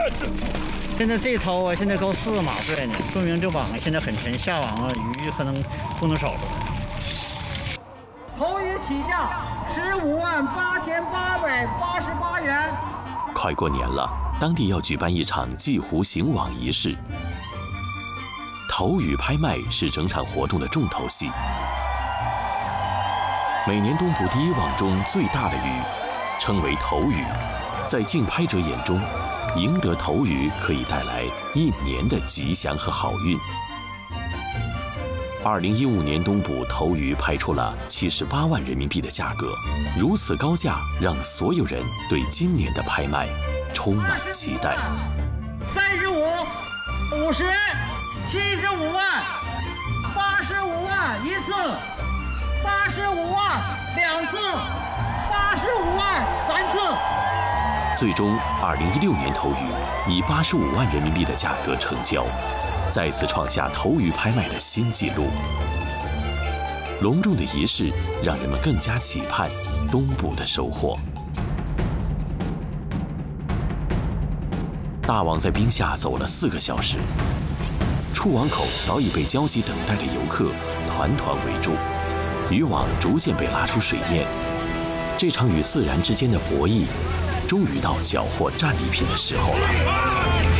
现在这头啊，现在够4个马帅呢，说明这网现在很沉，下网啊鱼可能不能少着。 头鱼起价158888元。 快过年了，当地要举办一场祭湖行网仪式。头鱼拍卖是整场活动的重头戏。每年东部第一网中最大的鱼，称为头鱼，在竞拍者眼中，赢得头鱼可以带来1年的吉祥和好运。2015年东部头鱼拍出了78万人民币的价格，如此高价让所有人对今年的拍卖充满期待。 35、50、75万、85万一次，85万2次，85万3次。 最终，2016年头鱼以85万人民币的价格成交，再次创下头鱼拍卖的新纪录。隆重的仪式让人们更加期盼东部的收获。大网在冰下走了4个小时，出网口早已被焦急等待的游客团团围住，渔网逐渐被拉出水面。这场与自然之间的博弈，终于到缴获战利品的时候了。